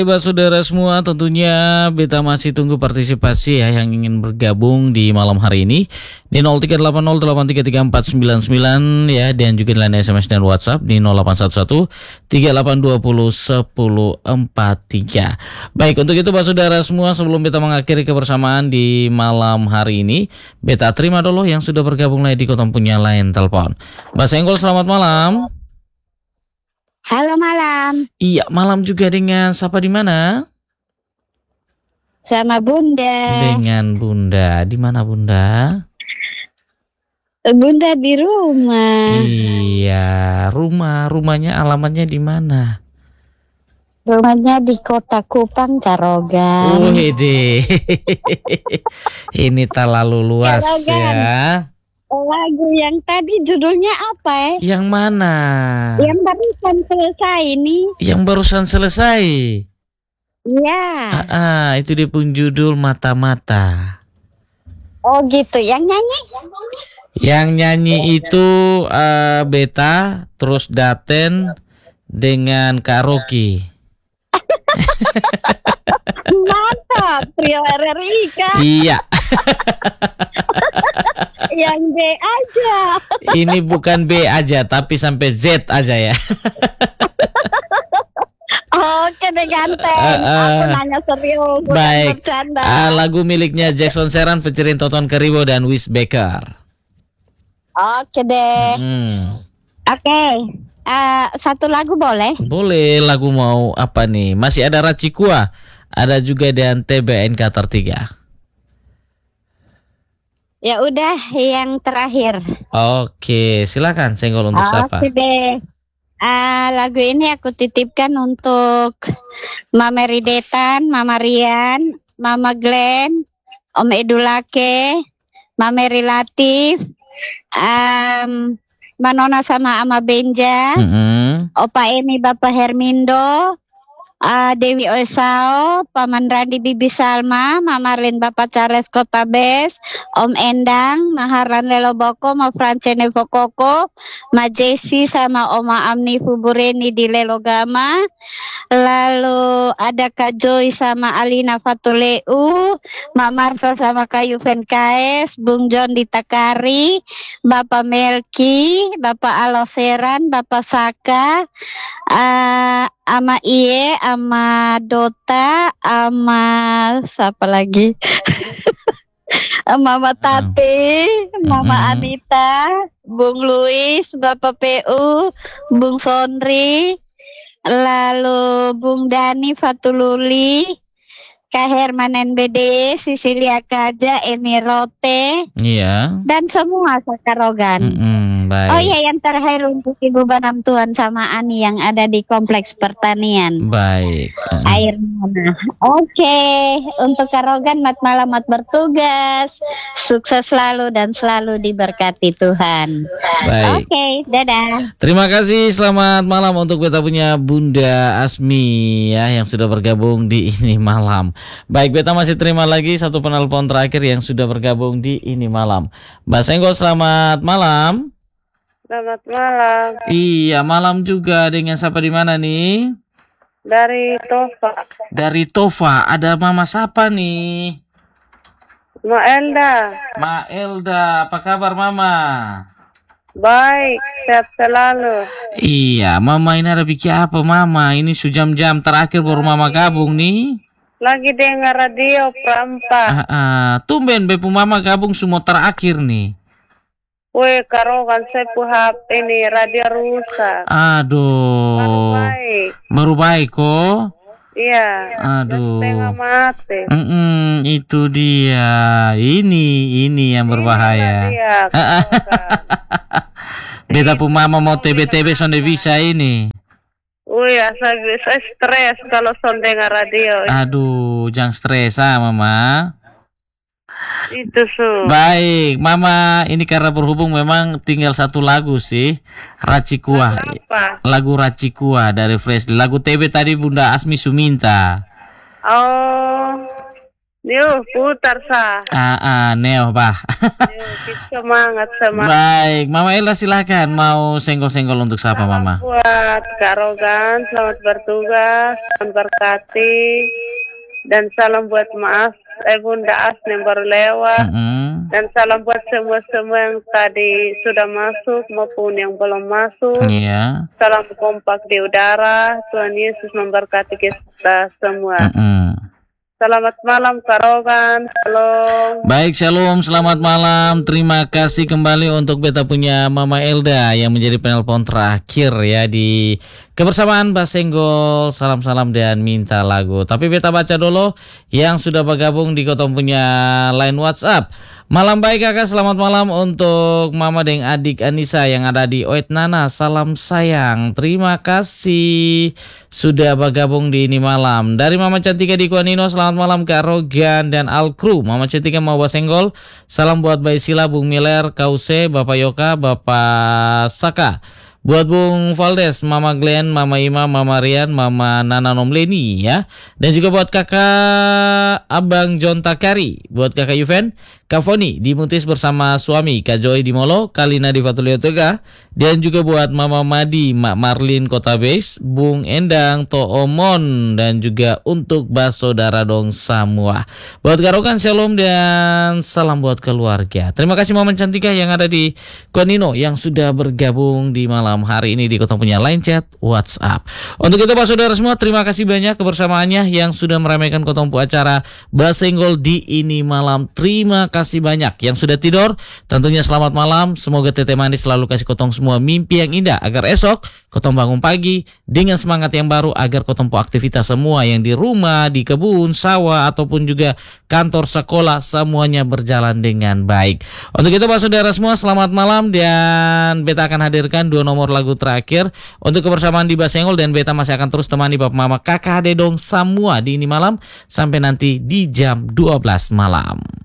Baik, saudara semua, tentunya beta masih tunggu partisipasi ya yang ingin bergabung di malam hari ini di 0380833499 ya, dan juga di line SMS dan WhatsApp di 0811 3820 1043. Baik, untuk itu Pak saudara semua, sebelum beta mengakhiri kebersamaan di malam hari ini, beta terima dulu yang sudah bergabung lagi di Kotong punya line telepon. Mbak Senggol, selamat malam. Halo malam. Iya, malam juga dengan siapa di mana? Sama Bunda. Dengan Bunda. Di mana Bunda? Bunda di rumah. Iya, rumahnya alamatnya di mana? Rumahnya di Kota Kupang, Carogan. Oh, hede. Ini terlalu luas Carogan. ya. Lagu yang tadi judulnya apa ya? Yang mana? Yang barusan selesai nih. Yang barusan selesai. Iya. Itu dia pun judul Mata-Mata. Oh gitu. Yang nyanyi? Yang nyanyi itu Beta, terus Daten dengan Kak Rocky. Mantap, trio RRI kan? Iya. Yang B aja. Ini bukan B aja, tapi sampai Z aja ya. Oke deh ganteng. Aku nanya serius, bukan baik. bercanda. Lagu miliknya Jackson Seran featuring Toton Keribo dan Wis Baker. Oke deh. Oke. Satu lagu boleh? Boleh. Lagu mau apa nih? Masih ada Racikua, ada juga dan TBNK Tertiga. Ya udah, yang terakhir. Oke, silakan Senggol untuk siapa? Oke deh. Lagu ini aku titipkan untuk Mama Ridetan, Mama Rian, Mama Glenn, Om Edulake, Mama Relatif, Manona sama Ama Benja, Opa Emi, Bapak Hermindo, Dewi Oesao, Paman Randi, Bibi Salma, Mama Marlin, Bapak Charles Kotabes, Om Endang, Maharan Lelo Boko, Ma Francene Fokoko, Ma Jesi sama Oma Amni Fubureni di Lelogama. Lalu ada Kak Joy sama Alina Fatuleu, Ma Marsa sama Kayu Venkaes, Bung John di Takari, Bapak Melki, Bapak Aloseran, Bapak Saka, ama Iye, ama Dota, ama siapa lagi? Mama Tati, Mama Anita, Bung Luis, Bapak PU, Bung Sondri, lalu Bung Dani Fatululi, Kak Herman NBD, Sisilia Kaja, Emi Rote, Iya. dan semua Sakarogan. Baik. Oh iya, yang terakhir untuk Ibu Banam Tuan sama Ani yang ada di Kompleks Pertanian. Baik. Air mana? Oke, untuk Karogan, mat malam, mat bertugas, sukses selalu dan selalu diberkati Tuhan. Baik. Oke, dadah. Terima kasih, selamat malam untuk beta punya Bunda Asmi ya yang sudah bergabung di ini malam. Baik, beta masih terima lagi satu penelpon terakhir yang sudah bergabung di ini malam. Mbak Senggol, selamat malam. Selamat malam. Iya, malam juga. Dengan siapa di mana nih? Dari Tova. Dari Tova. Ada mama siapa nih? Ma Elda. Ma Elda, apa kabar mama? Baik, sehat selalu. Iya, mama ini ada bikin apa mama? Ini sejam-jam terakhir baru mama gabung nih. Lagi dengar radio Prampa. Tumben bepu mama gabung semua terakhir nih. Woi, Karogan saya HP ini radio rusak. Aduh. Baru baik kok. Iya. Aduh. Setengah mati. Itu dia. Ini yang berbahaya. Iya. Beta pu mama mau TB-TB sonde bisa ini. Woi, saya stres kalau son dengar radio. Aduh, jangan stres mama. Itu Baik, mama, ini karena berhubung memang tinggal satu lagu sih, Racikua. Lagu Racikua dari Fresh. Lagu TB tadi Bunda Asmi Suminta. Oh. Yuk, putar sa. Neo bah. Yuk, semangat. Baik, Mama Elda silakan mau senggol-senggol untuk siapa Mama? Buat Kak Rogan, selamat bertugas, Tuhan berkati. Dan salam buat Bunda As yang baru lewat. Dan salam buat semua yang tadi sudah masuk maupun yang belum masuk. Iya. Salam kompak di udara. Tuhan Yesus memberkati kita semua. Selamat malam Kak Rogan. Shalom. Baik, shalom, selamat malam. Terima kasih kembali untuk beta punya Mama Elda yang menjadi penelpon terakhir ya di kebersamaan Basenggol. Salam-salam dan minta lagu. Tapi beta baca dulu yang sudah bergabung di Kotong punya line WhatsApp. Malam baik kakak, selamat malam untuk Mama dan adik Anissa yang ada di Oit Nana. Salam sayang, terima kasih sudah bergabung di ini malam. Dari Mama Cantika di Kuanino, selamat malam Kak Rogan dan Al Kru. Mama Cantika mau Basenggol. Salam buat Bayi Sila, Bung Miller, Kause, Bapak Yoka, Bapak Saka. Buat Bung Valdes, Mama Glenn, Mama Ima, Mama Rian, Mama Nana Nomleni ya. Dan juga buat kakak Abang John Takari. Buat kakak Yuven, Kak Foni di Mutis bersama suami, Kak Joy di Molo, Kalina di Fatulio Tega. Dan juga buat Mama Madi, Mak Marlin Kota Base, Bung Endang, Toomon. Dan juga untuk saudara dong semua. Buat Karokan, shalom dan salam buat keluarga. Terima kasih Mama Cantika yang ada di Konino yang sudah bergabung di malam hari ini di Kotong punya line chat WhatsApp. Untuk itu Pak Saudara semua, terima kasih banyak kebersamaannya yang sudah meramaikan Kotong acara Basenggol di ini malam. Terima kasih banyak yang sudah tidur. Tentunya selamat malam. Semoga Teteh Manis selalu kasih Kotong semua mimpi yang indah agar esok Kotong bangun pagi dengan semangat yang baru agar Kotong aktivitas semua yang di rumah, di kebun, sawah ataupun juga kantor sekolah semuanya berjalan dengan baik. Untuk itu Pak Saudara semua, selamat malam dan beta akan hadirkan 2 nomor lagu terakhir untuk kebersamaan di Basenggol dan beta masih akan terus temani Bapak Mama Kakak Ade dong semua di ini malam sampai nanti di jam 12 malam.